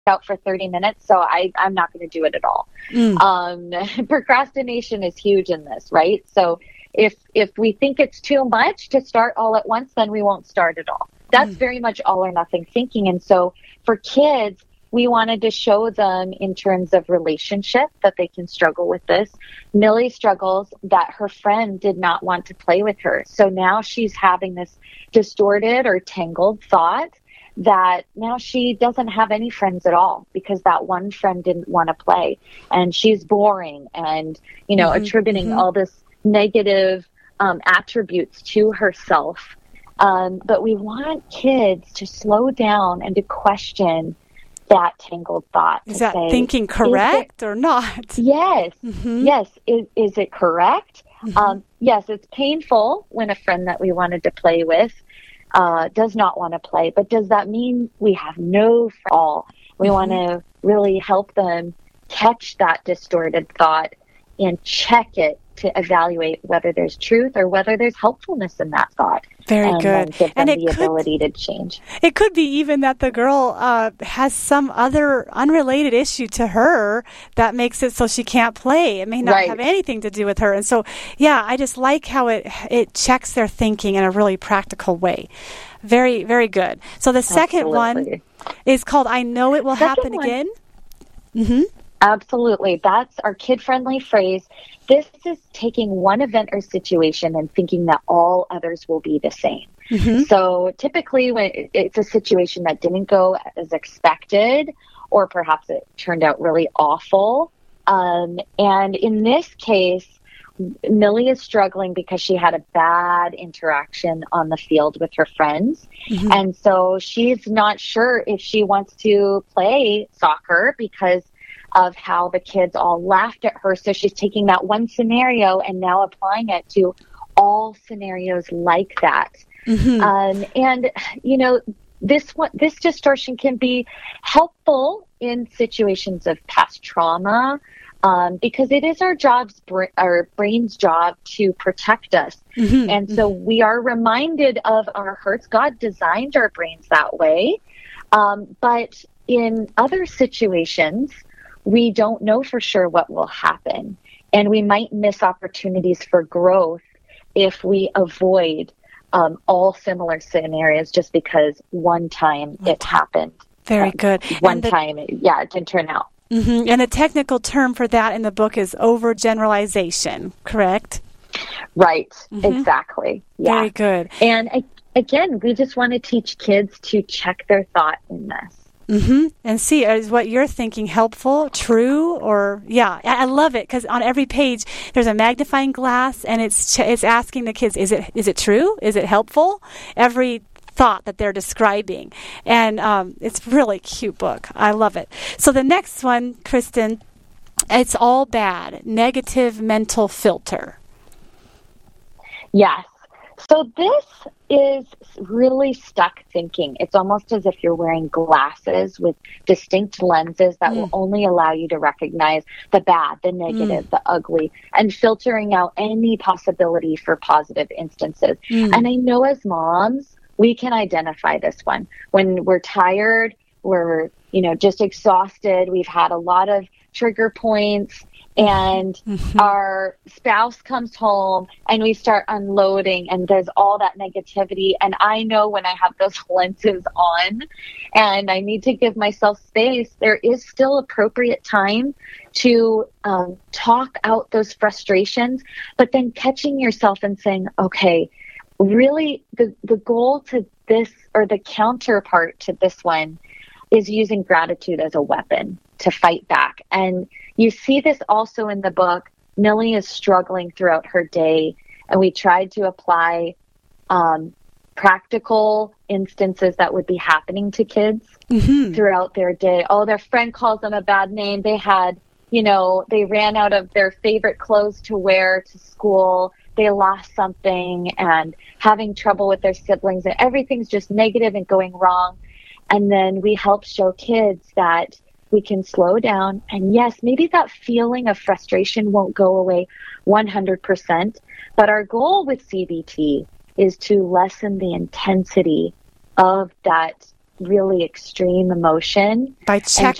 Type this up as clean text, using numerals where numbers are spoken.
out for 30 minutes, so I'm not going to do it at all. Procrastination is huge in this, right? So if we think it's too much to start all at once, then we won't start at all. That's very much all or nothing thinking. And so for kids, we wanted to show them in terms of relationship that they can struggle with this. Millie struggles that her friend did not want to play with her. So now she's having this distorted or tangled thought that now she doesn't have any friends at all because that one friend didn't want to play and she's boring and, attributing all this negative attributes to herself. But we want kids to slow down and to question that tangled thought. Is that thinking correct or not? Yes. Yes. Is it correct? Yes, it's painful when a friend that we wanted to play with does not want to play, but does that mean we have no friends at all? We want to really help them catch that distorted thought and check it to evaluate whether there's truth or whether there's helpfulness in that thought. Very good. Give them the ability to change. It could be even that the girl has some other unrelated issue to her that makes it so she can't play. It may not have anything to do with her. And so, I just like how it checks their thinking in a really practical way. Very, very good. So the second one is called I Know It Will Happen Again. Absolutely. That's our kid-friendly phrase. This is taking one event or situation and thinking that all others will be the same. So typically when it's a situation that didn't go as expected, or perhaps it turned out really awful. And in this case, Millie is struggling because she had a bad interaction on the field with her friends. And so she's not sure if she wants to play soccer because of how the kids all laughed at her. So she's taking that one scenario and now applying it to all scenarios like that. This distortion can be helpful in situations of past trauma, because it is our brain's job to protect us. And so we are reminded of our hurts. God designed our brains that way. But in other situations, we don't know for sure what will happen. And we might miss opportunities for growth if we avoid all similar scenarios just because one time it happened. Very good. One time, it didn't turn out. And the technical term for that in the book is overgeneralization, correct? Right, exactly. Yeah. Very good. And again, we just want to teach kids to check their thought in this. And see, is what you're thinking helpful, true, or I love it because on every page there's a magnifying glass and it's asking the kids, is it true? Is it helpful? Every thought that they're describing, and it's really cute book. I love it. So the next one, Kristen, it's all bad. Negative mental filter. Yes. So this is really stuck thinking. It's almost as if you're wearing glasses with distinct lenses that will only allow you to recognize the bad, the negative, the ugly, and filtering out any possibility for positive instances. And I know as moms, we can identify this one. When we're tired, we're, just exhausted, we've had a lot of trigger points, and our spouse comes home and we start unloading and there's all that negativity. And I know when I have those lenses on and I need to give myself space, there is still appropriate time to talk out those frustrations, but then catching yourself and saying, okay, really the goal to this, or the counterpart to this one, is using gratitude as a weapon to fight back. And you see this also in the book. Millie is struggling throughout her day, and we tried to apply practical instances that would be happening to kids throughout their day. Oh, their friend calls them a bad name. They had, they ran out of their favorite clothes to wear to school. They lost something and having trouble with their siblings, and everything's just negative and going wrong. And then we help show kids that we can slow down. And yes, maybe that feeling of frustration won't go away 100%. But our goal with CBT is to lessen the intensity of that really extreme emotion by checking